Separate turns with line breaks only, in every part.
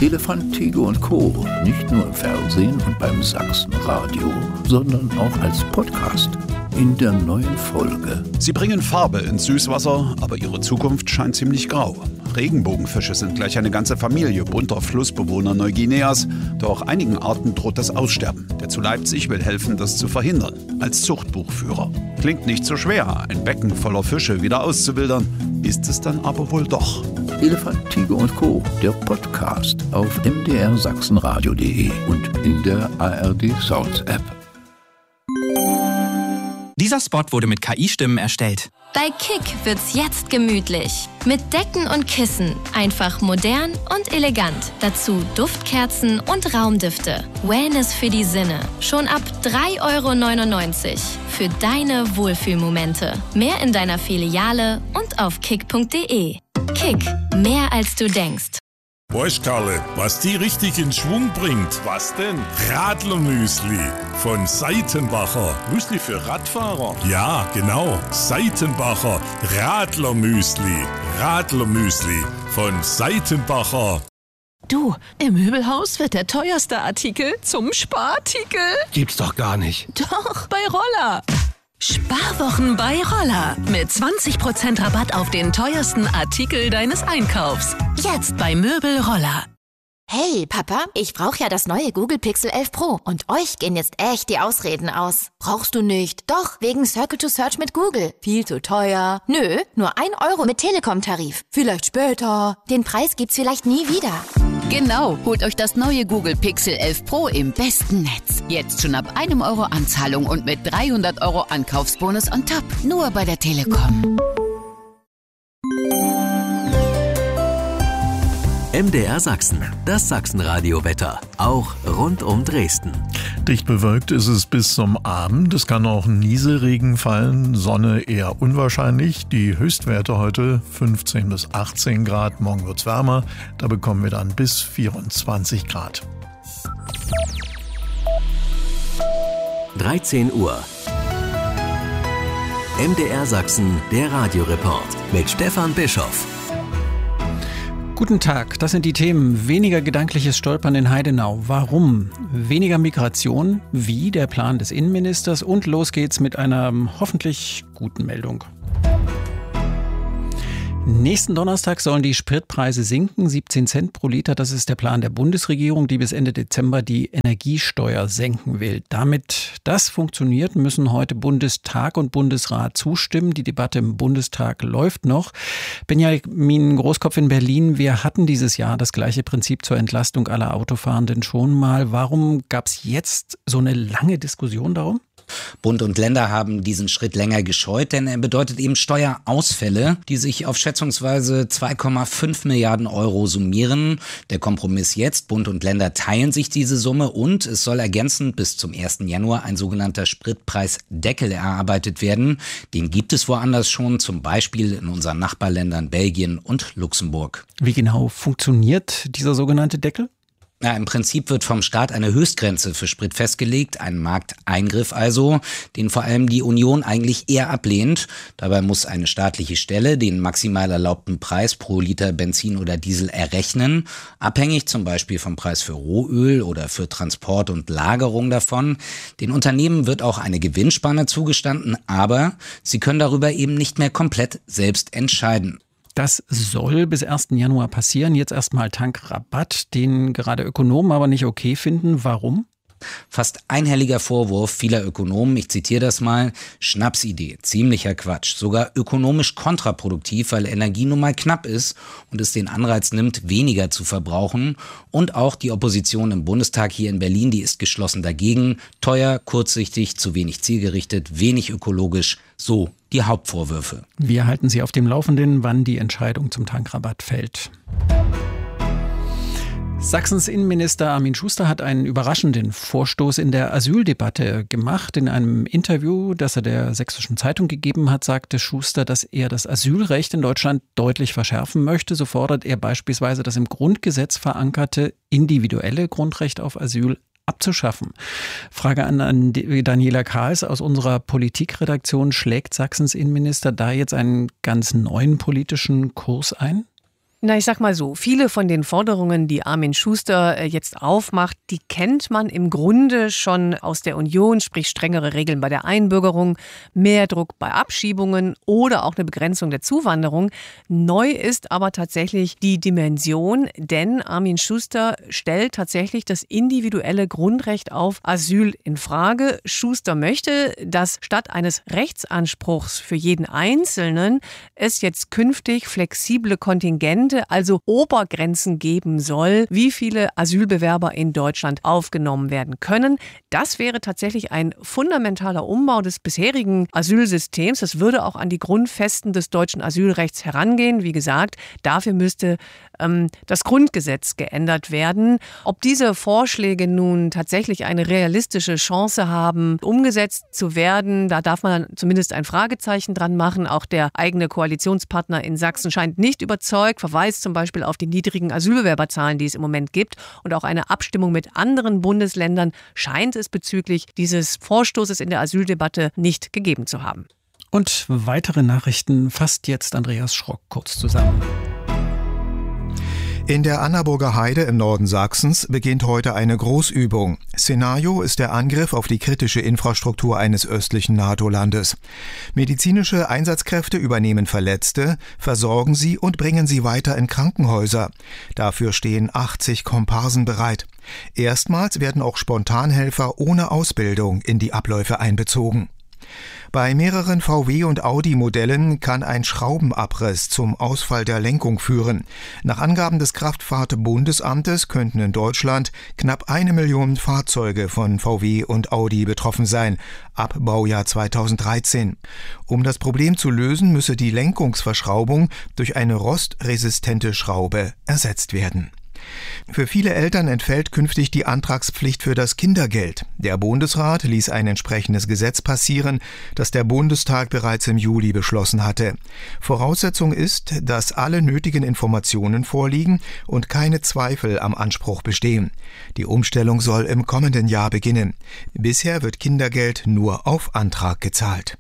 Elefant, Tiger und Co. Nicht nur im Fernsehen und beim Sachsenradio, sondern auch als Podcast. In der neuen Folge.
Sie bringen Farbe ins Süßwasser, aber ihre Zukunft scheint ziemlich grau. Regenbogenfische sind gleich eine ganze Familie bunter Flussbewohner Neuguineas, doch einigen Arten droht das Aussterben. Der zu Leipzig will helfen, das zu verhindern, als Zuchtbuchführer. Klingt nicht so schwer, ein Becken voller Fische wieder auszuwildern, ist es dann aber wohl doch.
Elefant, Tiger und Co., der Podcast auf mdrsachsenradio.de und in der ARD Sounds App.
Dieser Spot wurde mit KI-Stimmen erstellt.
Bei Kick wird's jetzt gemütlich. Mit Decken und Kissen. Einfach modern und elegant. Dazu Duftkerzen und Raumdüfte. Wellness für die Sinne. Schon ab 3,99 € für deine Wohlfühlmomente. Mehr in deiner Filiale und auf kick.de. Kick, mehr als du denkst.
Weißt Karle, was die richtig in Schwung bringt?
Was denn?
Radlermüsli von Seitenbacher.
Müsli für Radfahrer?
Ja, genau. Seitenbacher Radlermüsli. Radlermüsli von Seitenbacher.
Du, im Möbelhaus wird der teuerste Artikel zum Sparartikel.
Gibt's doch gar nicht.
Doch, bei Roller. Sparwochen bei Roller. Mit 20% Rabatt auf den teuersten Artikel deines Einkaufs. Jetzt bei Möbel Roller.
Hey, Papa, ich brauche ja das neue Google Pixel 11 Pro. Und euch gehen jetzt echt die Ausreden aus. Brauchst du nicht? Doch, wegen Circle to Search mit Google. Viel zu teuer. Nö, nur 1 € mit Telekom-Tarif. Vielleicht später. Den Preis gibt's vielleicht nie wieder.
Genau, holt euch das neue Google Pixel 11 Pro im besten Netz. Jetzt schon ab 1 € Anzahlung und mit 300 € Ankaufsbonus on top. Nur bei der Telekom.
MDR Sachsen, das Sachsenradio-Wetter, auch rund um Dresden.
Dicht bewölkt ist es bis zum Abend. Es kann auch Nieselregen fallen, Sonne eher unwahrscheinlich. Die Höchstwerte heute 15 bis 18 Grad, morgen wird es wärmer. Da bekommen wir dann bis 24 Grad.
13 Uhr. MDR Sachsen, der Radioreport mit Stefan Bischoff.
Guten Tag, das sind die Themen. Weniger gedankliches Stolpern in Heidenau. Warum? Weniger Migration? Wie? Der Plan des Innenministers. Und los geht's mit einer hoffentlich guten Meldung. Nächsten Donnerstag sollen die Spritpreise sinken, 17 Cent pro Liter. Das ist der Plan der Bundesregierung, die bis Ende Dezember die Energiesteuer senken will. Damit das funktioniert, müssen heute Bundestag und Bundesrat zustimmen. Die Debatte im Bundestag läuft noch. Benjamin Großkopf in Berlin, wir hatten dieses Jahr das gleiche Prinzip zur Entlastung aller Autofahrenden schon mal. Warum gab es jetzt so eine lange Diskussion darum?
Bund und Länder haben diesen Schritt länger gescheut, denn er bedeutet eben Steuerausfälle, die sich auf schätzungsweise 2,5 Milliarden € summieren. Der Kompromiss jetzt, Bund und Länder teilen sich diese Summe und es soll ergänzend bis zum 1. Januar ein sogenannter Spritpreisdeckel erarbeitet werden. Den gibt es woanders schon, zum Beispiel in unseren Nachbarländern Belgien und Luxemburg.
Wie genau funktioniert dieser sogenannte Deckel?
Ja, im Prinzip wird vom Staat eine Höchstgrenze für Sprit festgelegt, ein Markteingriff also, den vor allem die Union eigentlich eher ablehnt. Dabei muss eine staatliche Stelle den maximal erlaubten Preis pro Liter Benzin oder Diesel errechnen, abhängig zum Beispiel vom Preis für Rohöl oder für Transport und Lagerung davon. Den Unternehmen wird auch eine Gewinnspanne zugestanden, aber sie können darüber eben nicht mehr komplett selbst entscheiden.
Das soll bis 1. Januar passieren. Jetzt erstmal Tankrabatt, den gerade Ökonomen aber nicht okay finden. Warum?
Fast einhelliger Vorwurf vieler Ökonomen, ich zitiere das mal, Schnapsidee, ziemlicher Quatsch, sogar ökonomisch kontraproduktiv, weil Energie nun mal knapp ist und es den Anreiz nimmt, weniger zu verbrauchen. Und auch die Opposition im Bundestag hier in Berlin, die ist geschlossen dagegen. Teuer, kurzsichtig, zu wenig zielgerichtet, wenig ökologisch, so die Hauptvorwürfe.
Wir halten Sie auf dem Laufenden, wann die Entscheidung zum Tankrabatt fällt. Sachsens Innenminister Armin Schuster hat einen überraschenden Vorstoß in der Asyldebatte gemacht. In einem Interview, das er der Sächsischen Zeitung gegeben hat, sagte Schuster, dass er das Asylrecht in Deutschland deutlich verschärfen möchte. So fordert er beispielsweise das im Grundgesetz verankerte individuelle Grundrecht auf Asyl abzuschaffen. Frage an Daniela Kahls aus unserer Politikredaktion. Schlägt Sachsens Innenminister da jetzt einen ganz neuen politischen Kurs ein?
Na, ich sag mal so, viele von den Forderungen, die Armin Schuster jetzt aufmacht, die kennt man im Grunde schon aus der Union, sprich strengere Regeln bei der Einbürgerung, mehr Druck bei Abschiebungen oder auch eine Begrenzung der Zuwanderung. Neu ist aber tatsächlich die Dimension, denn Armin Schuster stellt tatsächlich das individuelle Grundrecht auf Asyl in Frage. Schuster möchte, dass statt eines Rechtsanspruchs für jeden Einzelnen es jetzt künftig flexible Kontingente, also Obergrenzen geben soll, wie viele Asylbewerber in Deutschland aufgenommen werden können. Das wäre tatsächlich ein fundamentaler Umbau des bisherigen Asylsystems. Das würde auch an die Grundfesten des deutschen Asylrechts herangehen. Wie gesagt, dafür müsste das Grundgesetz geändert werden. Ob diese Vorschläge nun tatsächlich eine realistische Chance haben, umgesetzt zu werden, da darf man zumindest ein Fragezeichen dran machen. Auch der eigene Koalitionspartner in Sachsen scheint nicht überzeugt, verweist zum Beispiel auf die niedrigen Asylbewerberzahlen, die es im Moment gibt. Und auch eine Abstimmung mit anderen Bundesländern scheint es bezüglich dieses Vorstoßes in der Asyldebatte nicht gegeben zu haben.
Und weitere Nachrichten fasst jetzt Andreas Schrock kurz zusammen.
In der Annaburger Heide im Norden Sachsens beginnt heute eine Großübung. Szenario ist der Angriff auf die kritische Infrastruktur eines östlichen NATO-Landes. Medizinische Einsatzkräfte übernehmen Verletzte, versorgen sie und bringen sie weiter in Krankenhäuser. Dafür stehen 80 Komparsen bereit. Erstmals werden auch Spontanhelfer ohne Ausbildung in die Abläufe einbezogen. Bei mehreren VW- und Audi-Modellen kann ein Schraubenabriss zum Ausfall der Lenkung führen. Nach Angaben des Kraftfahrtbundesamtes könnten in Deutschland knapp 1 Million Fahrzeuge von VW und Audi betroffen sein, ab Baujahr 2013. Um das Problem zu lösen, müsse die Lenkungsverschraubung durch eine rostresistente Schraube ersetzt werden. Für viele Eltern entfällt künftig die Antragspflicht für das Kindergeld. Der Bundesrat ließ ein entsprechendes Gesetz passieren, das der Bundestag bereits im Juli beschlossen hatte. Voraussetzung ist, dass alle nötigen Informationen vorliegen und keine Zweifel am Anspruch bestehen. Die Umstellung soll im kommenden Jahr beginnen. Bisher wird Kindergeld nur auf Antrag gezahlt.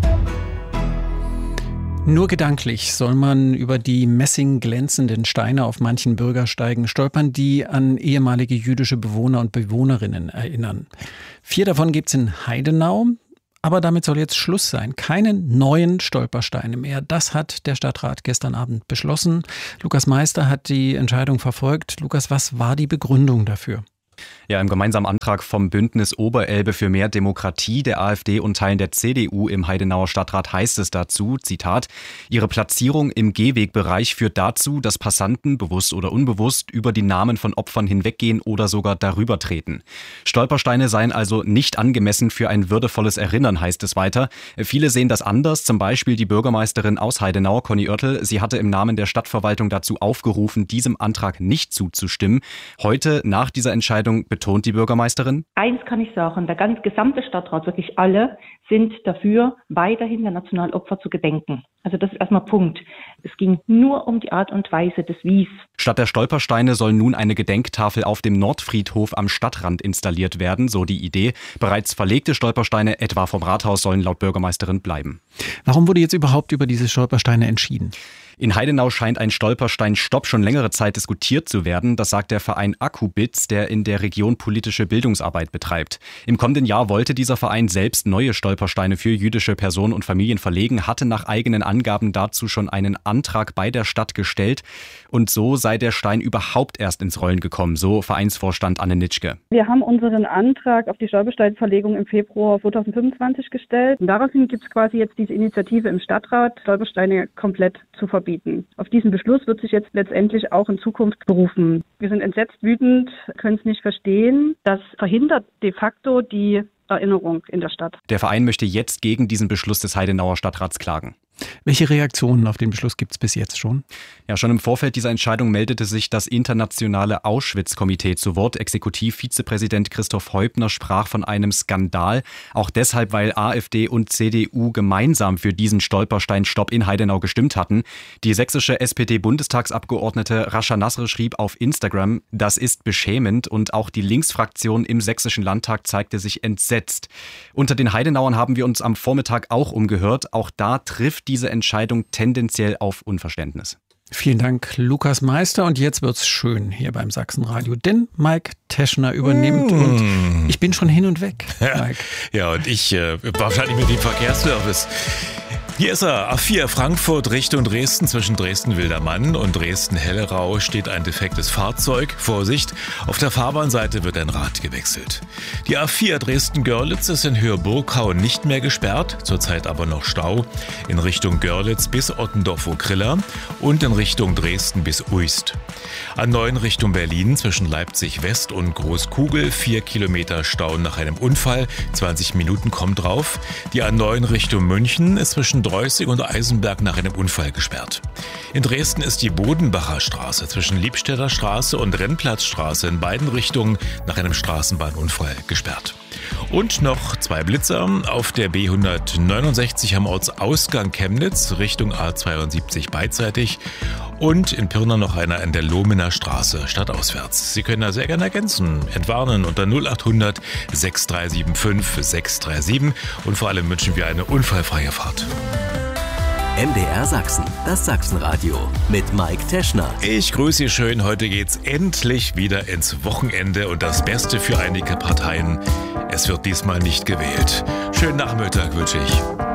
Nur gedanklich soll man über die messingglänzenden Steine auf manchen Bürgersteigen stolpern, die an ehemalige jüdische Bewohner und Bewohnerinnen erinnern. 4 davon gibt es in Heidenau, aber damit soll jetzt Schluss sein. Keine neuen Stolpersteine mehr. Das hat der Stadtrat gestern Abend beschlossen. Lukas Meister hat die Entscheidung verfolgt. Lukas, was war die Begründung dafür?
Ja, im gemeinsamen Antrag vom Bündnis Oberelbe für mehr Demokratie, der AfD und Teilen der CDU im Heidenauer Stadtrat heißt es dazu, Zitat, ihre Platzierung im Gehwegbereich führt dazu, dass Passanten, bewusst oder unbewusst, über die Namen von Opfern hinweggehen oder sogar darüber treten. Stolpersteine seien also nicht angemessen für ein würdevolles Erinnern, heißt es weiter. Viele sehen das anders, zum Beispiel die Bürgermeisterin aus Heidenau, Conny Oertel. Sie hatte im Namen der Stadtverwaltung dazu aufgerufen, diesem Antrag nicht zuzustimmen. Heute, nach dieser Entscheidung, betont die Bürgermeisterin:
Eins kann ich sagen, der gesamte Stadtrat, wirklich alle, sind dafür, weiterhin der Nationalopfer zu gedenken. Also das ist erstmal Punkt. Es ging nur um die Art und Weise des Wies.
Statt der Stolpersteine soll nun eine Gedenktafel auf dem Nordfriedhof am Stadtrand installiert werden, so die Idee. Bereits verlegte Stolpersteine, etwa vom Rathaus, sollen laut Bürgermeisterin bleiben.
Warum wurde jetzt überhaupt über diese Stolpersteine entschieden?
In Heidenau scheint ein Stolpersteinstopp schon längere Zeit diskutiert zu werden. Das sagt der Verein Akkubitz, der in der Region politische Bildungsarbeit betreibt. Im kommenden Jahr wollte dieser Verein selbst neue Stolpersteine für jüdische Personen und Familien verlegen, hatte nach eigenen Angaben dazu schon einen Antrag bei der Stadt gestellt. Und so sei der Stein überhaupt erst ins Rollen gekommen, so Vereinsvorstand Anne Nitschke.
Wir haben unseren Antrag auf die Stolpersteinverlegung im Februar 2025 gestellt. Und daraufhin gibt es quasi jetzt diese Initiative im Stadtrat, Stolpersteine komplett zu verbieten. Auf diesen Beschluss wird sich jetzt letztendlich auch in Zukunft berufen. Wir sind entsetzt, wütend, können es nicht verstehen. Das verhindert de facto die Erinnerung in der Stadt.
Der Verein möchte jetzt gegen diesen Beschluss des Heidenauer Stadtrats klagen.
Welche Reaktionen auf den Beschluss gibt es bis jetzt schon?
Ja, schon im Vorfeld dieser Entscheidung meldete sich das internationale Auschwitz-Komitee zu Wort. Exekutivvizepräsident Christoph Heubner sprach von einem Skandal. Auch deshalb, weil AfD und CDU gemeinsam für diesen Stolpersteinstopp in Heidenau gestimmt hatten. Die sächsische SPD-Bundestagsabgeordnete Rascha Nasr schrieb auf Instagram, das ist beschämend, und auch die Linksfraktion im sächsischen Landtag zeigte sich entsetzt. Unter den Heidenauern haben wir uns am Vormittag auch umgehört. Auch da trifft diese Entscheidung tendenziell auf Unverständnis.
Vielen Dank, Lukas Meister. Und jetzt wird's schön hier beim Sachsenradio, denn Mike Teschner übernimmt und ich bin schon hin und weg, Mike.
Ja, und ich wahrscheinlich mit dem Verkehrsservice. Hier ist er, A4 Frankfurt Richtung Dresden. Zwischen Dresden-Wildermann und Dresden-Hellerau steht ein defektes Fahrzeug. Vorsicht, auf der Fahrbahnseite wird ein Rad gewechselt. Die A4 Dresden-Görlitz ist in Höhe Burgau nicht mehr gesperrt, zurzeit aber noch Stau in Richtung Görlitz bis Ottendorf-Okrilla und in Richtung Dresden bis Uist. A9 Richtung Berlin zwischen Leipzig West und Großkugel 4 Kilometer Stau nach einem Unfall, 20 Minuten kommt drauf. Die A9 Richtung München ist zwischen Dreußig und Eisenberg nach einem Unfall gesperrt. In Dresden ist die Bodenbacher Straße zwischen Liebstädter Straße und Rennplatzstraße in beiden Richtungen nach einem Straßenbahnunfall gesperrt. Und noch 2 Blitzer auf der B169 am Ortsausgang Chemnitz Richtung A72 beidseitig und in Pirna noch einer in der Lohmener Straße stadtauswärts. Sie können da sehr gerne ergänzen, entwarnen unter 0800 6375 637 und vor allem wünschen wir eine unfallfreie Fahrt.
MDR Sachsen, das Sachsenradio mit Mike Teschner.
Ich grüße Sie schön. Heute geht's endlich wieder ins Wochenende und das Beste für einige Parteien. Es wird diesmal nicht gewählt. Schönen Nachmittag wünsche ich.